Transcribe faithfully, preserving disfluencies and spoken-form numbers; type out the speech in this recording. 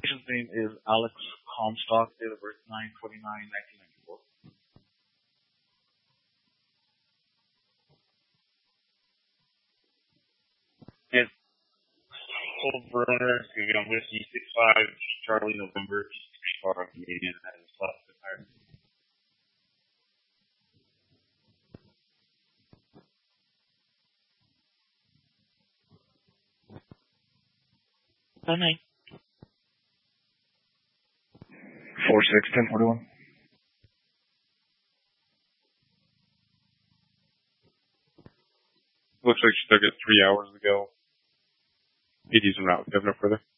Patient's name is Alex Comstock, date of birth nine twenty-nine nineteen ninety-four. It's over on Whiskey six five Charlie November, three far Canadian, and it's left the tire. Bye, mate. Four six ten forty one. Looks like she took it three hours ago. P D's en route. You have no further.